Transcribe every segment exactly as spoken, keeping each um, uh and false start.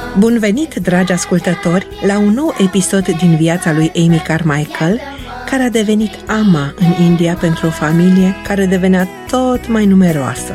Bun venit, dragi ascultători, la un nou episod din viața lui Amy Carmichael, care a devenit ama în India pentru o familie care devenea tot mai numeroasă.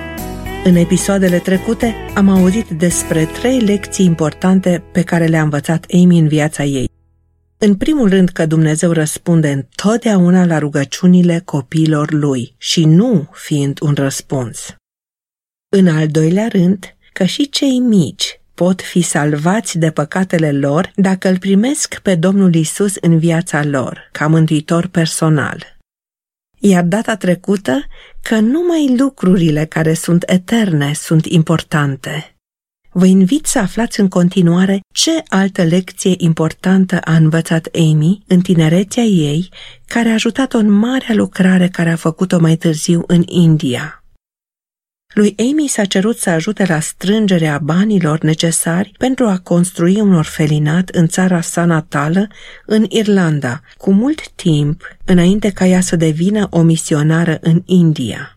În episoadele trecute am auzit despre trei lecții importante pe care le-a învățat Amy în viața ei. În primul rând că Dumnezeu răspunde întotdeauna la rugăciunile copiilor lui și nu fiind un răspuns. În al doilea rând că și cei mici pot fi salvați de păcatele lor dacă îl primesc pe Domnul Iisus în viața lor, ca mântuitor personal. Iar data trecută că numai lucrurile care sunt eterne sunt importante. Vă invit să aflați în continuare ce altă lecție importantă a învățat Amy în tinerețea ei, care a ajutat-o în marea lucrare care a făcut-o mai târziu în India. Lui Amy s-a cerut să ajute la strângerea banilor necesari pentru a construi un orfelinat în țara sa natală, în Irlanda, cu mult timp înainte ca ea să devină o misionară în India.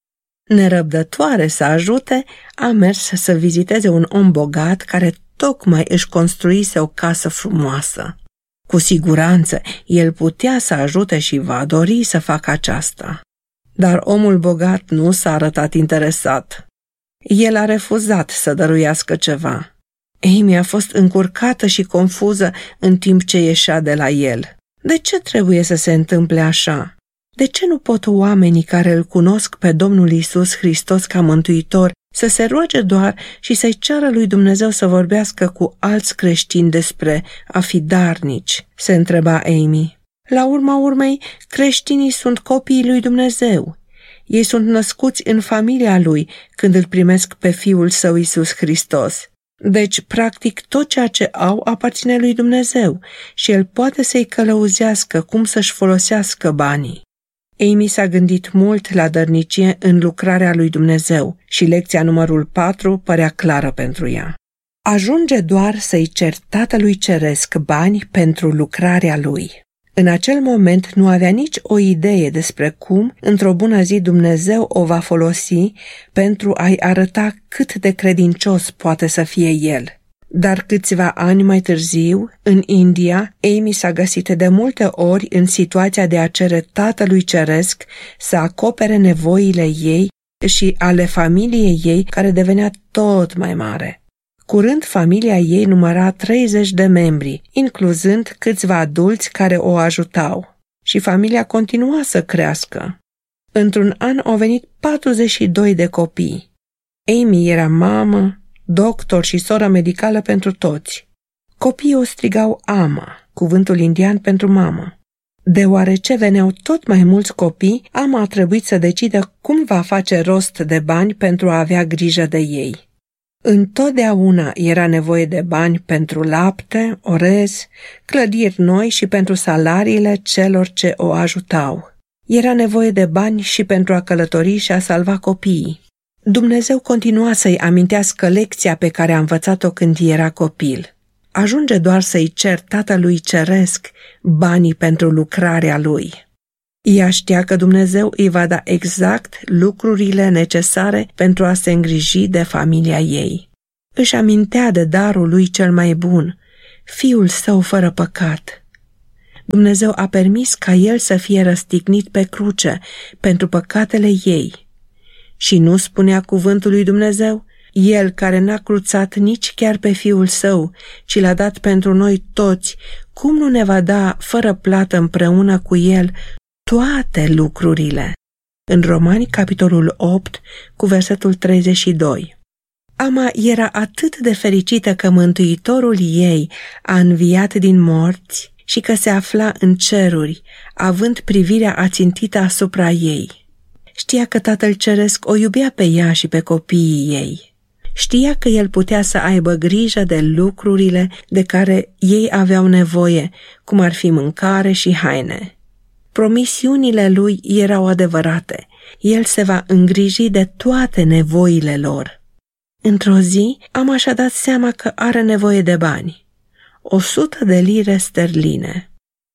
Nerăbdătoare să ajute, a mers să viziteze un om bogat care tocmai își construise o casă frumoasă. Cu siguranță, el putea să ajute și va dori să facă aceasta. Dar omul bogat nu s-a arătat interesat. El a refuzat să dăruiască ceva. Amy a fost încurcată și confuză în timp ce ieșea de la el. De ce trebuie să se întâmple așa? De ce nu pot oamenii care îl cunosc pe Domnul Iisus Hristos ca mântuitor să se roage doar și să-i ceară lui Dumnezeu să vorbească cu alți creștini despre a fi darnici? Se întreba Amy. La urma urmei, creștinii sunt copiii lui Dumnezeu. Ei sunt născuți în familia lui când îl primesc pe Fiul Său Iisus Hristos. Deci, practic, tot ceea ce au aparține lui Dumnezeu și El poate să-i călăuzească cum să-și folosească banii. Amy s-a gândit mult la dărnicie în lucrarea lui Dumnezeu și lecția numărul patru părea clară pentru ea. Ajunge doar să-i cer Tatălui Ceresc bani pentru lucrarea lui. În acel moment nu avea nici o idee despre cum, într-o bună zi, Dumnezeu o va folosi pentru a-i arăta cât de credincios poate să fie el. Dar câțiva ani mai târziu, în India, Amy s-a găsit de multe ori în situația de a cere Tatălui Ceresc să acopere nevoile ei și ale familiei ei, care devenea tot mai mare. Curând, familia ei număra treizeci de membri, incluzând câțiva adulți care o ajutau. Și familia continua să crească. Într-un an au venit patruzeci și doi de copii. Amy era mamă, doctor și soră medicală pentru toți. Copiii o strigau ama, cuvântul indian pentru mamă. Deoarece veneau tot mai mulți copii, ama a trebuit să decidă cum va face rost de bani pentru a avea grijă de ei. Întotdeauna era nevoie de bani pentru lapte, orez, clădiri noi și pentru salariile celor ce o ajutau. Era nevoie de bani și pentru a călători și a salva copiii. Dumnezeu continua să-i amintească lecția pe care a învățat-o când era copil. Ajunge doar să-i cer Tatălui Ceresc banii pentru lucrarea lui. Ea știa că Dumnezeu îi va da exact lucrurile necesare pentru a se îngriji de familia ei. Își amintea de darul lui cel mai bun, Fiul Său fără păcat. Dumnezeu a permis ca El să fie răstignit pe cruce pentru păcatele ei. Și nu spunea cuvântul lui Dumnezeu? El care n-a cruțat nici chiar pe Fiul Său, ci l-a dat pentru noi toți, cum nu ne va da fără plată împreună cu El toate lucrurile? În Romani, capitolul opt, cu versetul treizeci și doi. Ama era atât de fericită că Mântuitorul ei a înviat din morți și că se afla în ceruri, având privirea ațintită asupra ei. Știa că Tatăl Ceresc o iubea pe ea și pe copiii ei. Știa că El putea să aibă grijă de lucrurile de care ei aveau nevoie, cum ar fi mâncare și haine. Promisiunile lui erau adevărate. El se va îngriji de toate nevoile lor. Într-o zi, Ama și-a dat seama că are nevoie de bani. O sută de lire sterline.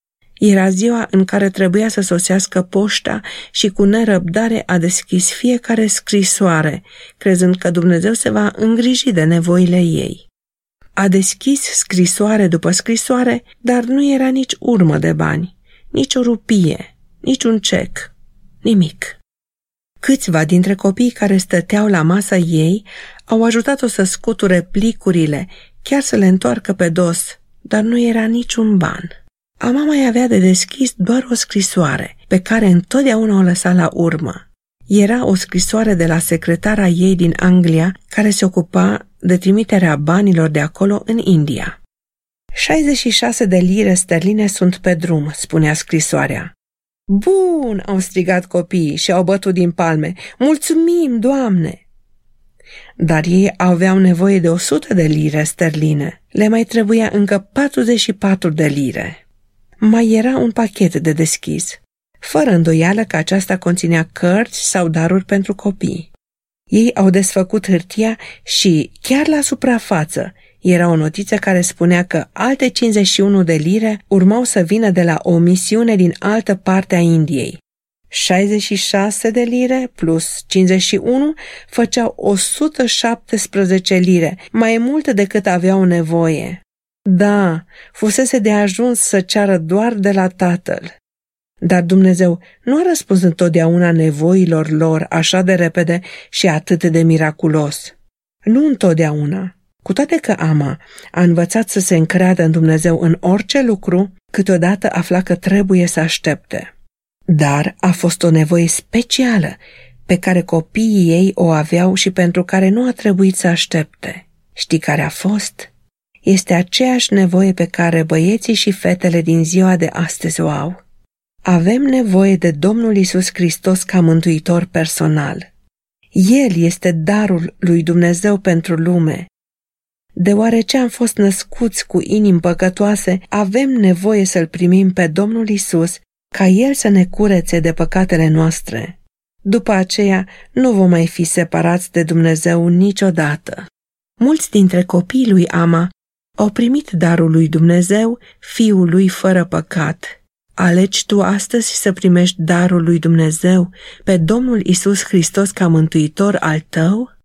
Era ziua în care trebuia să sosească poșta și cu nerăbdare a deschis fiecare scrisoare, crezând că Dumnezeu se va îngriji de nevoile ei. A deschis scrisoare după scrisoare, dar nu era nici urmă de bani, nici o rupie, nici un cec, nimic. Câțiva dintre copiii care stăteau la masa ei au ajutat-o să scuture plicurile, chiar să le întoarcă pe dos, dar nu era niciun ban. Ama mai avea de deschis doar o scrisoare, pe care întotdeauna o lăsa la urmă. Era o scrisoare de la secretara ei din Anglia, care se ocupa de trimiterea banilor de acolo în India. șaizeci și șase de lire sterline sunt pe drum, spunea scrisoarea. Bun, au strigat copiii și au bătut din palme. Mulțumim, Doamne! Dar ei aveau nevoie de o sută de lire sterline. Le mai trebuia încă patruzeci și patru de lire. Mai era un pachet de deschis, fără îndoială că aceasta conținea cărți sau daruri pentru copii. Ei au desfăcut hârtia și, chiar la suprafață, era o notiță care spunea că alte cincizeci și unu de lire urmau să vină de la o misiune din altă parte a Indiei. șaizeci și șase de lire plus cincizeci și unu făceau o sută șaptesprezece lire, mai mult decât aveau nevoie. Da, fusese de ajuns să ceară doar de la tatăl. Dar Dumnezeu nu a răspuns întotdeauna nevoilor lor așa de repede și atât de miraculos. Nu întotdeauna. Cu toate că Ama a învățat să se încreadă în Dumnezeu în orice lucru, câteodată afla că trebuie să aștepte. Dar a fost o nevoie specială pe care copiii ei o aveau și pentru care nu a trebuit să aștepte. Știi care a fost? Este aceeași nevoie pe care băieții și fetele din ziua de astăzi o au. Avem nevoie de Domnul Iisus Hristos ca mântuitor personal. El este darul lui Dumnezeu pentru lume. Deoarece am fost născuți cu inimi păcătoase, avem nevoie să-L primim pe Domnul Iisus ca El să ne curețe de păcatele noastre. După aceea nu vom mai fi separați de Dumnezeu niciodată. Mulți dintre copiii lui Ama au primit darul lui Dumnezeu, Fiul lui fără păcat. Alegi tu astăzi să primești darul lui Dumnezeu, pe Domnul Iisus Hristos ca mântuitor al tău?